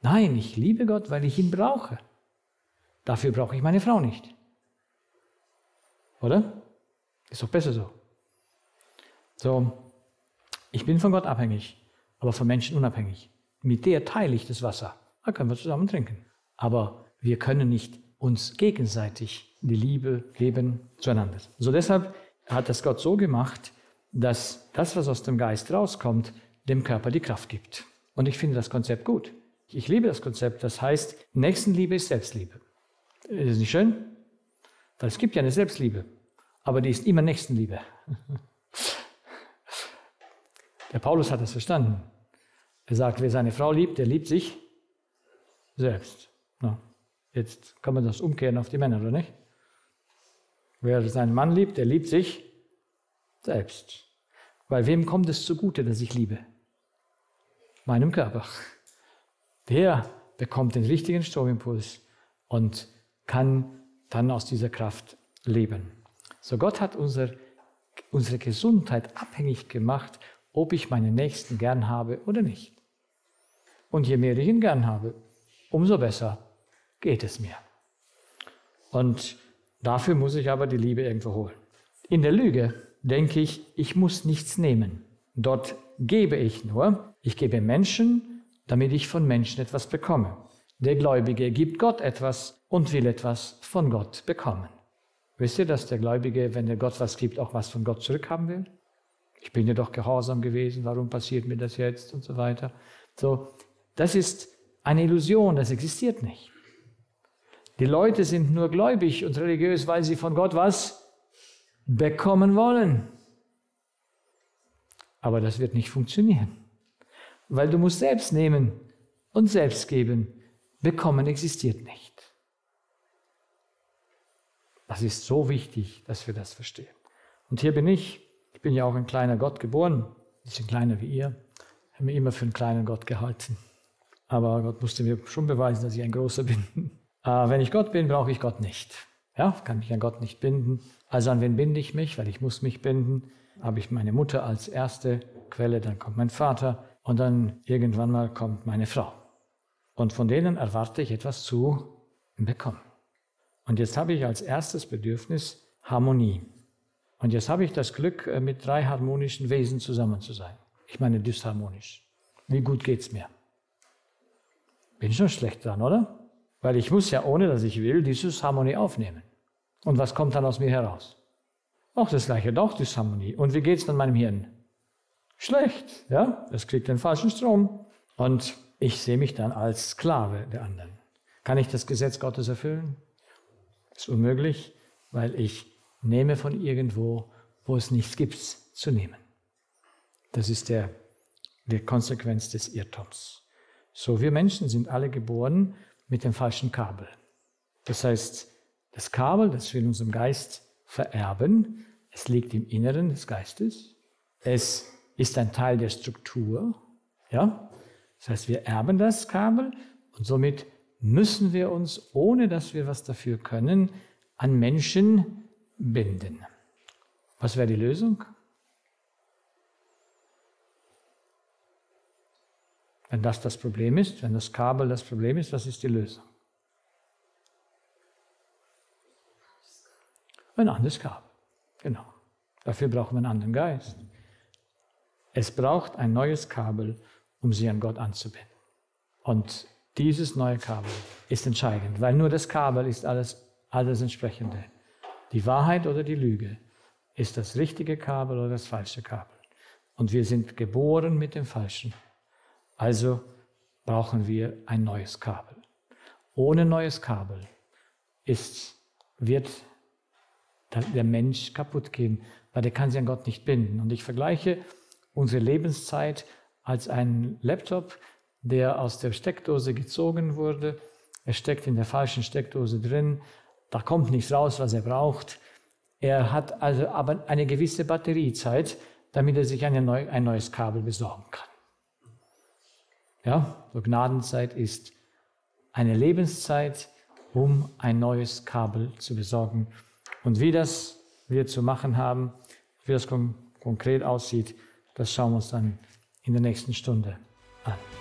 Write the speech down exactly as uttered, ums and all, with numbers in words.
Nein, ich liebe Gott, weil ich ihn brauche. Dafür brauche ich meine Frau nicht. Oder? Ist doch besser so. So, ich bin von Gott abhängig, aber von Menschen unabhängig. Mit der teile ich das Wasser. Da können wir zusammen trinken. Aber wir können nicht uns gegenseitig die Liebe geben zueinander. So deshalb hat das Gott so gemacht, dass das, was aus dem Geist rauskommt, dem Körper die Kraft gibt. Und ich finde das Konzept gut. Ich liebe das Konzept, das heißt, Nächstenliebe ist Selbstliebe. Ist das nicht schön? Weil es gibt ja eine Selbstliebe, aber die ist immer Nächstenliebe. Der Paulus hat das verstanden. Er sagt, wer seine Frau liebt, der liebt sich selbst. Na, jetzt kann man das umkehren auf die Männer, oder nicht? Wer seinen Mann liebt, der liebt sich selbst. Weil wem kommt es zugute, dass ich liebe? Meinem Körper. Der bekommt den richtigen Stromimpuls und kann dann aus dieser Kraft leben. So, Gott hat unser, unsere Gesundheit abhängig gemacht, ob ich meinen Nächsten gern habe oder nicht. Und je mehr ich ihn gern habe, umso besser geht es mir. Und dafür muss ich aber die Liebe irgendwo holen. In der Lüge denke ich, ich muss nichts nehmen. Dort gebe ich nur, ich gebe Menschen, damit ich von Menschen etwas bekomme. Der Gläubige gibt Gott etwas und will etwas von Gott bekommen. Wisst ihr, dass der Gläubige, wenn er Gott was gibt, auch was von Gott zurückhaben will? Ich bin ja doch gehorsam gewesen, warum passiert mir das jetzt und so weiter. So, das ist eine Illusion, das existiert nicht. Die Leute sind nur gläubig und religiös, weil sie von Gott was bekommen wollen. Aber das wird nicht funktionieren, weil du musst selbst nehmen und selbst geben. Bekommen existiert nicht. Das ist so wichtig, dass wir das verstehen. Und hier bin ich. Ich bin ja auch ein kleiner Gott geboren, ein bisschen kleiner wie ihr. Ich habe mich immer für einen kleinen Gott gehalten. Aber Gott musste mir schon beweisen, dass ich ein großer bin. Äh, wenn ich Gott bin, brauche ich Gott nicht. Ja, kann mich an Gott nicht binden. Also an wen binde ich mich? Weil ich muss mich binden. Habe ich meine Mutter als erste Quelle, dann kommt mein Vater und dann irgendwann mal kommt meine Frau. Und von denen erwarte ich etwas zu bekommen. Und jetzt habe ich als erstes Bedürfnis Harmonie. Und jetzt habe ich das Glück, mit drei harmonischen Wesen zusammen zu sein. Ich meine dysharmonisch. Wie gut geht's mir? Bin schon schlecht dran, oder? Weil ich muss ja, ohne dass ich will, die Dysharmonie aufnehmen. Und was kommt dann aus mir heraus? Auch das Gleiche, auch Dysharmonie. Und wie geht's dann meinem Hirn? Schlecht, ja? Es kriegt den falschen Strom. Und ich sehe mich dann als Sklave der anderen. Kann ich das Gesetz Gottes erfüllen? Das ist unmöglich, weil ich nehme von irgendwo, wo es nichts gibt, zu nehmen. Das ist der, die Konsequenz des Irrtums. So, wir Menschen sind alle geboren mit dem falschen Kabel. Das heißt, das Kabel, das wir in unserem Geist vererben, es liegt im Inneren des Geistes. Es ist ein Teil der Struktur. Ja? Das heißt, wir erben das Kabel und somit müssen wir uns, ohne dass wir was dafür können, an Menschen binden. Was wäre die Lösung? Wenn das das Problem ist, wenn das Kabel das Problem ist, was ist die Lösung? Ein anderes Kabel. Genau. Dafür brauchen wir einen anderen Geist. Es braucht ein neues Kabel, um sie an Gott anzubinden. Und dieses neue Kabel ist entscheidend, weil nur das Kabel ist alles, alles Entsprechende. Die Wahrheit oder die Lüge ist das richtige Kabel oder das falsche Kabel. Und wir sind geboren mit dem Falschen. Also brauchen wir ein neues Kabel. Ohne neues Kabel ist, wird der Mensch kaputt gehen, weil der kann sich an Gott nicht binden. Und ich vergleiche unsere Lebenszeit als einen Laptop, der aus der Steckdose gezogen wurde. Er steckt in der falschen Steckdose drin. Da kommt nichts raus, was er braucht. Er hat also aber eine gewisse Batteriezeit, damit er sich eine neu, ein neues Kabel besorgen kann. Ja, so Gnadenzeit ist eine Lebenszeit, um ein neues Kabel zu besorgen. Und wie das wir zu machen haben, wie das kon- konkret aussieht, das schauen wir uns dann in der nächsten Stunde an.